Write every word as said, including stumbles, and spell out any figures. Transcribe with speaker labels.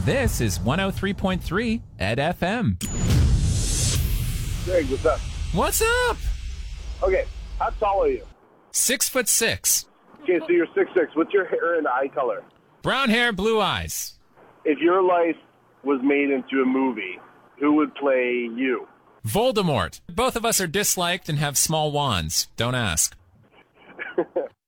Speaker 1: This is one oh three point three Ed F M.
Speaker 2: Greg, what's up?
Speaker 1: What's up?
Speaker 2: Okay, how tall are you?
Speaker 1: Six foot six.
Speaker 2: Okay, so you're six six. What's your hair and eye color?
Speaker 1: Brown hair, blue eyes.
Speaker 2: If your life was made into a movie, who would play you?
Speaker 1: Voldemort. Both of us are disliked and have small wands. Don't ask.